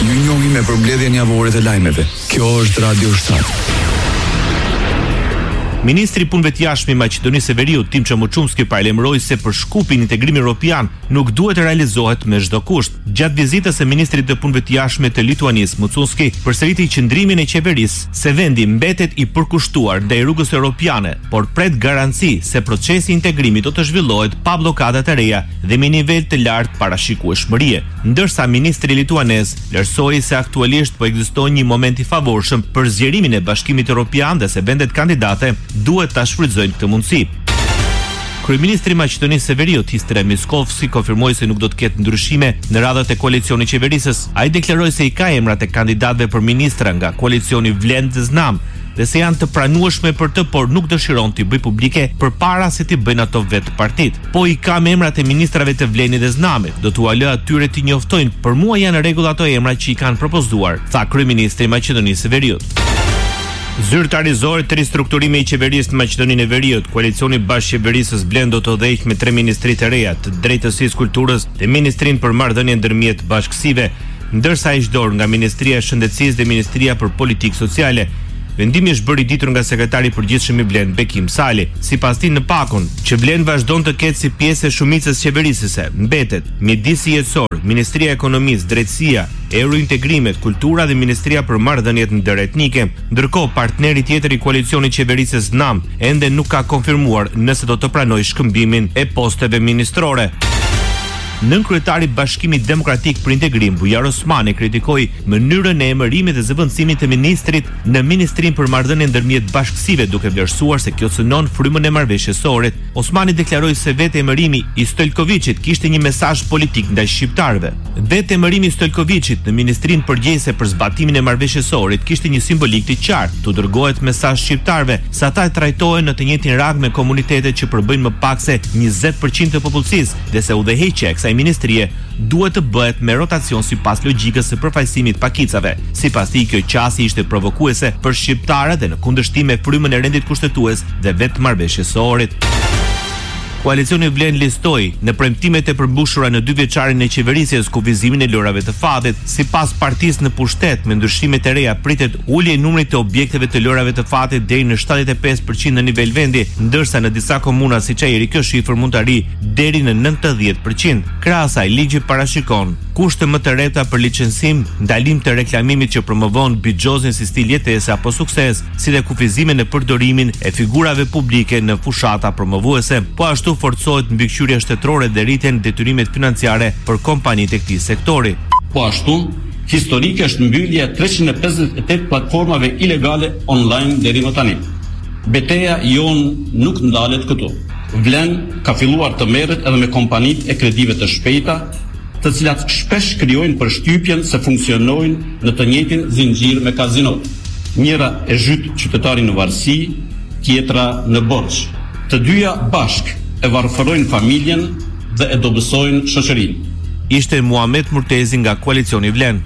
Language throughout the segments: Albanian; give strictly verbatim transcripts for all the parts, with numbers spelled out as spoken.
Ju njohim me përmbledhjen javore të lajmeve. Kjo është Radio shtat. Ministri i Punëve të Jashtme i Maqedonisë së Veriut, Timço Muçumski, paralajmëroi se për shkupin integrim evropian nuk duhet të realizohet me çdo kusht. Gjatë vizitës së ministrit të Punëve të Jashtme të Lituanisë, Muçumski përsëriti qëndrimin e qeverisë se vendi mbetet i përkushtuar ndaj rrugës europiane, por pret garanci se procesi i integrimit do të zhvillohet pa bllokada të reja dhe me nivel të lartë parashikueshmërie. Ndërsa ministri lituanez vlerësoi se aktualisht po ekziston një moment i favorshëm për zgjerimin e Bashkimit Evropian dhe se vendet kandidate duhet ta shfrytëzojnë këtë mundësi. Kryeministri i Maqedonisë së Veriut, Histre Miskovski, konfirmoi se nuk do të ketë ndryshime në radhët e koalicionit qeverisës. Ai deklaroi se i ka emrat e kandidatëve për ministra nga koalicioni Vlen dhe Znam dhe se janë të pranueshme për të, por nuk dëshiron t'i bëj publike përpara se t'i bëjnë ato vetë partit. Po i kam emrat e ministrave të Vlenit dhe Znamit, do t'u lë atyre t'i njoftojnë, për mua janë rregull ato emra që i kanë propozuar, tha kryeministri i Maqedonisë së Veriut. Zyrtarizohet të ristrukturimi i qeverisë në Maqedoninë e Veriut. Koalicioni bashkëqeverisës Blen do të udhëheqë me tre ministri të reja, të drejtësisë, kulturës dhe ministrinë për marrëdhënie ndërmjet bashkësive, ndërsa ai çdor nga Ministria e Shëndetësisë dhe Ministria për Politikë Sociale. Vendimi është bërë i ditur nga sekretari i përgjithshëm i Blen, Bekim Sali. Sipas tij, në Pakun, që Blen vazhdon të ketë si pjesë e shumicës qeverisëse, mbetet mjedisi jetësor, Ministria e Ekonomisë, Drejtësia, Eurointegrimet, Kultura dhe Ministria për marrëdhëniet ndëretnike, ndërkohë partneri tjetër i koalicionit qeverisës Nam ende nuk ka konfirmuar nëse do të pranojë shkëmbimin e posteve ministrore. Nënkryetari i Bashkimit Demokratik për Integrim, Bujar Osmani, kritikoi mënyrën e emërimit dhe zëvendësimit të ministrit në Ministrinë për Marrëdhënie ndërmjet bashkësive, duke vlerësuar se kjo synon frymën e marrëveshjes së Ohrit. Osmani deklaroi se vetë emërimi i Stojkovićit kishte një mesazh politik ndaj shqiptarëve. Vetë emërimi i Stojkovićit në Ministrinë përgjegjëse për zbatimin e marrëveshjes së Ohrit kishte një simbolik të qartë, tu dërgohet mesazh shqiptarëve se ata trajtohen në të njëjtin rang me komunitetet që përbëjnë më pak se njëzet përqind të popullsisë dhe se udhëheqja e ministrie duhet të bëhet me rotacion sipas logjikës së përfaqësimit pakicave. Sipas tij, kjo qasje ishte provokuese për shqiptarët dhe në kundërshtim me frymën e rendit kushtetues dhe vetë marrëveshjes së Ohrit. Koalicioni Vlen listoi në premtimet e përmbushura në dy vjeçarin e qeverisjes kufizimin e lorave të fatit. Sipas partisë në pushtet, me ndryshimet e reja pritet ulje e numrit të objekteve të lorave të fatit deri në shtatëdhjetë e pesë përqind në nivel vendi, ndërsa në disa komuna siç Ajeri kjo shifër mund të arrijë deri në nëntëdhjetë përqind. Krahas asaj, ligji parashikon kushte më të rehta për licencim, ndalim të reklamimit që promovon bixhozin si stil jetese apo sukses, si dhe kufizimin e përdorimin e figurave publike në fushata promovuese. Po ashtu forcohet mbikëqyrja shtetërore dhe rriten detyrimet financiare për kompanitë e këtij sektori. Po ashtu, historike është mbyllja treqind e pesëdhjetë e tetë platformave ilegale online deri më tani. Betejë jon nuk ndalet këtu. Vlen ka filluar të merret edhe me kompanitë e kredive të shpejta, të cilat shpesh krijojnë përshtypjen se funksionojnë në të njëjtin zinxhir me kazinot. Njëra e zhyt qytetarin në varësi, tjetra në borxh. Të dyja bashk e varfërojnë familjen dhe e dobësojnë shoqërinë. Ishte Muhamet Murtezi nga koalicioni Vlen.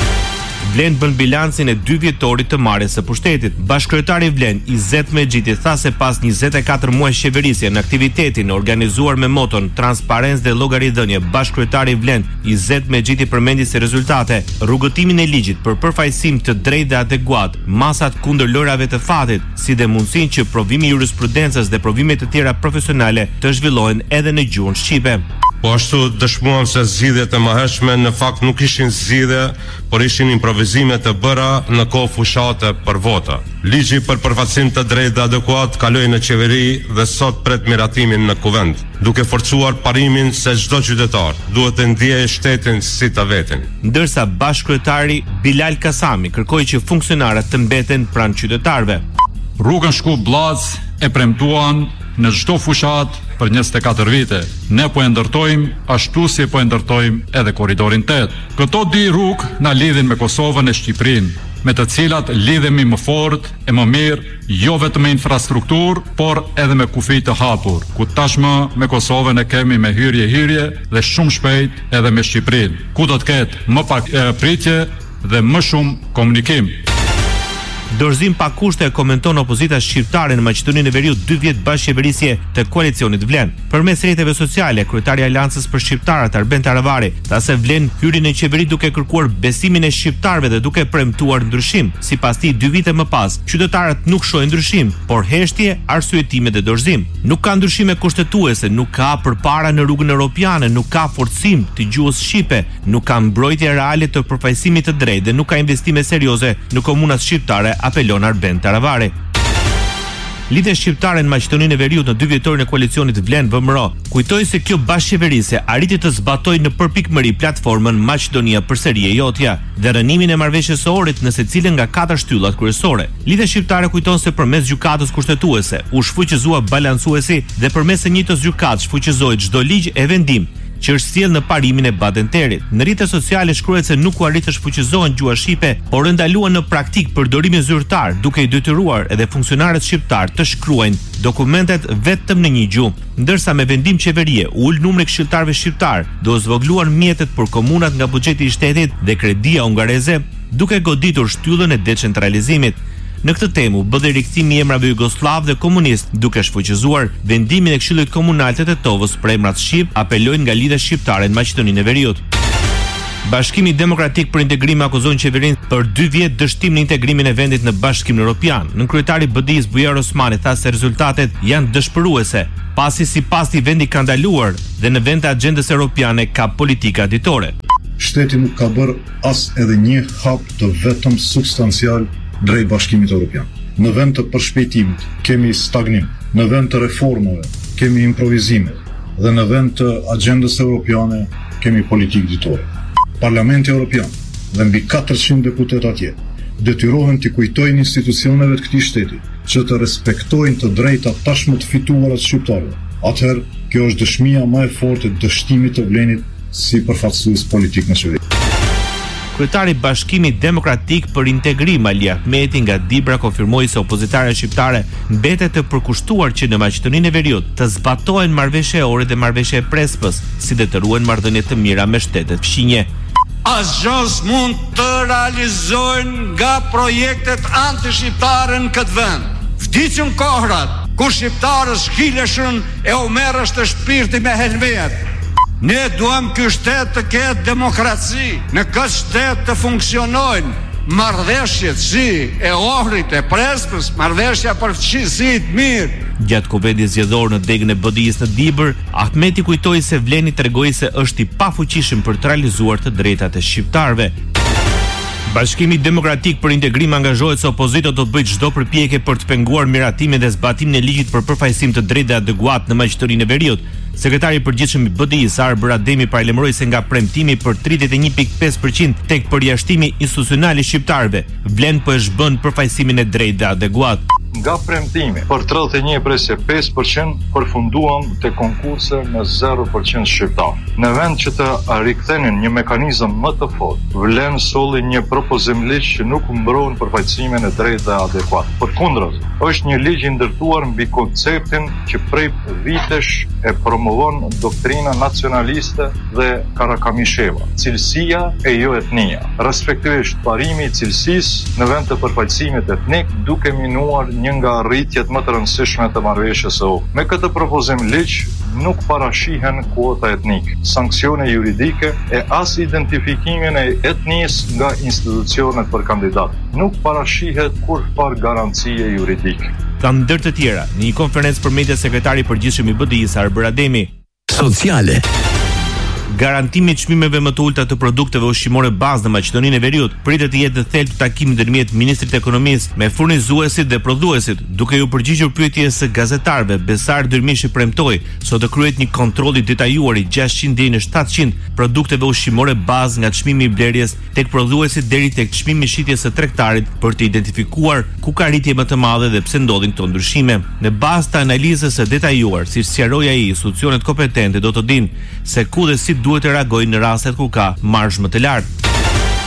Vlen bën bilancin e dy vjetorit të marrjes së pushtetit. Bashkëkryetari i Vlen, Izet Mexhiti, tha se pas njëzet e katër muajsh qeverisje në aktivitetin organizuar me moton transparencë dhe llogaridhënie, bashkëkryetari i Vlen, Izet Mexhiti, përmendi se rezultate, rrugëtimin e ligjit për përfaqësim të drejtë dhe adekuat, masat kundër lorave të fatit, si dhe mundësinë që provimi i jurisprudencës dhe provimet të tjera profesionale të zhvillohen edhe në gjuhën shqipe. Po ashtu dëshmuam se zgjidhjet e mëhershme në fakt nuk ishin zgjidhje, por ishin improvizime të bëra në kohë fushate për vota. Ligji për përfaqësim të drejtë dhe adekuat kaloi në qeveri dhe sot pret miratimin në kuvend, duke forcuar parimin se çdo qytetar duhet të ndjejë shtetin si të vetin. Ndërsa bashkëkryetari Bilal Kasami kërkoi që funksionarët të mbeten pranë qytetarëve. Rrugën Shkup-Bllac e premtuan në çdo fushat për njëzet e katër vite. Ne po e ndërtojmë ashtu si po e ndërtojmë edhe korridorin tetë. Këto dy rrugë na lidhin me Kosovën e Shqipërinë, me të cilat lidhemi më fort e më mirë, jo vetëm me infrastrukturë, por edhe me kufi të hapur, ku tashmë me Kosovën e kemi me hyrje-hyrje dhe shumë shpejt edhe me Shqipërinë, ku do të ketë më pak e, pritje dhe më shumë komunikim. Dorëzim pa kushte e komenton opozita shqiptare në Maqedoninë e Veriut dy vjet bashkëqeverisje të koalicionit Vlen. Përmes rrjeteve sociale, kryetari i Aleancës për Shqiptarët Arben Taravari tha se Vlen hyri në qeveri duke kërkuar besimin e shqiptarëve dhe duke premtuar ndryshim. Sipas tij, dy vite më pas, qytetarët nuk shohin ndryshim, por heshtje, arsyetime dhe dorëzim. Nuk ka ndryshime kushtetuese, nuk ka përpara në rrugën europiane, nuk ka forcim të gjuhës shqipe, nuk ka mbrojtje reale të përfaqësimit të drejtë dhe nuk ka investime serioze në komunat shqiptare, apelon Arben Taravari. Lidhja shqiptare në Maqedoninë e Veriut në dy vjetorin e koalicionit Vlen V M R O kujtoi se kjo bashkëqeverisje arriti të zbatojë në përpikmëri platformën Maqedonia përsëri e jotja dhe rënimin e marrëveshjes së Ohrit në secilën nga katër shtyllat kryesore. Lidhja shqiptare kujton se përmes gjykatës kushtetuese u shfuqizua balancuesi dhe përmes së njëjtës gjykatë shfuqizohet çdo ligj e vendim që është sjell në parimin e Badenterit. Në rrjetet sociale shkruhet se nuk u arrit të shfuqizohen gjuha shqipe, por ndaluan në praktik përdorimin zyrtar, duke i detyruar edhe funksionarët shqiptar të shkruajnë dokumentet vetëm në një gjuhë. Ndërsa me vendim qeverie u ul numri i këshilltarëve shqiptar, do zvogluar mjetet për komunat nga buxheti i shtetit dhe kredia hungareze, duke goditur shtyllën e decentralizimit. Në këtë temë u bë dhe rikthimi i emrave jugosllav dhe komunist, duke shfuqizuar vendimin e Këshillit Komunal të Tetovës për emrat shqip, apelojnë nga lidhja shqiptare në Maqedoninë e Veriut. Bashkimi Demokratik për Integrim akuzon qeverinë për dy vjet dështim në integrimin e vendit në Bashkimin Evropian. Nënkryetari B D I-s Bujar Osmani tha se rezultatet janë dëshpëruese, pasi sipas tij vendi ka ndaluar dhe në vend të agjendës europiane ka politika ditore. Shteti nuk ka bërë as edhe një hap të vetëm substancial drejt Bashkimit Evropian. Në vend të përshpejtimit kemi stagnim, në vend të reformave kemi improvizime dhe në vend të agjendës europiane kemi politikë ditore. Parlamenti Evropian dhe mbi katërqind deputet atje detyrohen të kujtojnë institucioneve të këtij shteti që të respektojnë të drejtat tashmë të fituara të shqiptarëve. Atëherë, kjo është dëshmia më e fortë e dështimit të Vlenit si përfaqësues politik në qeveri. Kryetari i Bashkimit Demokratik për Integrim Ali Ahmeti nga Dibra konfirmoi se opozitarët shqiptare mbetet të përkushtuar që në Maqedoninë e Veriut të zbatohen marrëveshja e Ohrit dhe marrëveshja e Prespës, si dhe të ruhen marrëdhënie të mira me shtetet fqinje. Asgjë s'mund të realizohen nga projektet anti-shqiptare në këtë vend. Vdiqën kohrat kur shqiptarës shkileshën e u merresht të shpirti me helmet. Ne duam ky shtet të ketë demokraci, në këtë shtet të funksionojnë marrëveshjet si e Ohrit, e Prespës, marrëveshja për fqinësi të mirë. Gjatë kuventit zgjedhor në degën e B D I-s në Dibër, Ahmeti kujtoi se Vleni tregoi se është i pafuqishëm për të realizuar të drejtat e shqiptarëve. Bashkimi Demokratik për Integrim angazhohet se opozita do të bëjë çdo përpjekje për të penguar miratimin dhe zbatimin e ligjit për përfaqësim të drejtë dhe adekuat në Maqedoninë e Veriut. Sekretari i përgjithshëm i B D I-s Arber Ademi paralajmëroi se nga premtimi për tridhjetë e një pikë pesë përqind tek përjashtimi institucional i shqiptarëve, Vlen po e zhbën përfaqësimin e drejtë dhe adekuat. Nga premtimi për tridhjetë e një presë pesë përqind përfunduam te konkurse me zero përqind shqiptar. Në vend që të rikthenin një mekanizëm më të fortë, Vlen solli një propozim ligj që nuk mbron përfaqësimin e drejtë dhe adekuat. Përkundër, është një ligj i ndërtuar mbi konceptin që prej vitesh e promovon doktrina nacionaliste dhe Karakamisheva, cilësia e jo etnia, respektivisht parimi i cilësisë në vend të përfaqësimit etnik, duke minuar një nga rritjet më të rëndësishme të marrëveshjes së Ohrit. Me këtë propozim ligj nuk parashihen kuota etnike, sanksione juridike e as identifikimin e etnisë nga institucionet për kandidat. Nuk parashihet kurrfarë garancie juridike. Ka ndër të tjera, në një konferencë për media sekretari i përgjithshëm i B D I-s Arber Ademi. Sociale. Garantimi i çmimeve më të ulta të produkteve ushqimore bazë në Maqedoninë e Veriut pritet të jetë në thelb të takimit ndërmjet ministrit të ekonomisë me furnizuesit dhe prodhuesit, duke u përgjigjur pyetjes së gazetarëve. Besar Dyrmishi premtoi se do kryhet një kontroll i detajuar i gjashtëqind deri në shtatëqind produkteve ushqimore bazë nga çmimi i blerjes tek prodhuesit deri tek çmimi i shitjes së tregtarit për të identifikuar ku ka rritje më të madhe dhe pse ndodhin këto ndryshime. Në bazë të analizës së detajuar, siç sqaroi ai, institucionet kompetente do të dinë se ku dhe si duhet të reagojnë në rastet ku ka marzh më të lartë.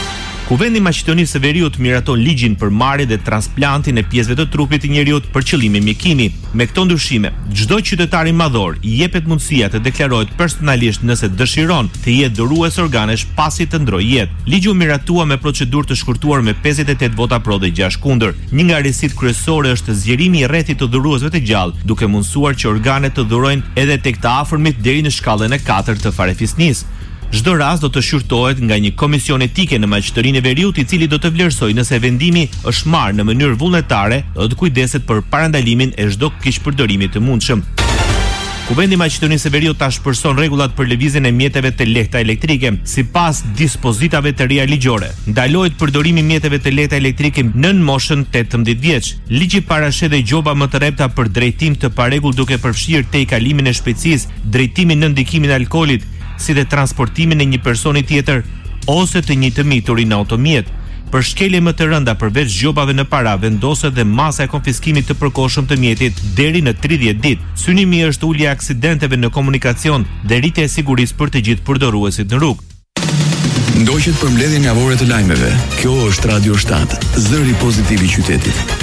Kuvendi i Maqedonisë së Veriut miraton ligjin për marrje dhe transplantin e pjesëve të trupit të njeriut për qëllime mjekimi. Me këto ndryshime, çdo qytetar i madhor i jepet mundësia të deklarohet personalisht nëse dëshiron të jetë dhurues organesh pasi të ndrojë jetë. Ligji u miratua me procedurë të shkurtuar me pesëdhjetë e tetë vota pro dhe gjashtë kundër. Një nga rrisitë kryesore është zgjerimi i rrethit të dhuruesve të gjallë, duke mundësuar që organet të dhurojnë edhe tek të afërmit deri në shkallën e katërt të farefisnisë. Çdo rast do të shqyrtohet nga një komision etike në Maqedoninë e Veriut, i cili do të vlerësojë nëse vendimi është marrë në mënyrë vullnetare dhe të kujdeset për parandalimin e çdo keqpërdorimi të mundshëm. Kuvendi i Maqedonisë së Veriut tash përson rregullat për lëvizjen e mjeteve të lehta elektrike. Sipas dispozitave të reja ligjore, ndalohet përdorimi i mjeteve të lehta elektrike nën moshën tetëmbëdhjetë vjeç. Ligji parashet dhe gjoba më të rrepta për drejtim të parregull, duke përfshirë te kalimin e shpejtësisë, drejtimin në ndikimin e alkoolit, si dhe transportimin e një personi tjetër ose të një të miturin në automjet. Për shkelje më të rënda përveç gjobave në para, vendoset dhe masa e konfiskimit të përkohshëm të mjetit deri në tridhjetë ditë. Synimi është ulja e aksidenteve në komunikacion dhe rritja e sigurisë për të gjithë përdoruesit në rrugë. Ndoqët për mbledhjen javore të lajmeve. Kjo është Radio shtat, zëri pozitiv i qytetit.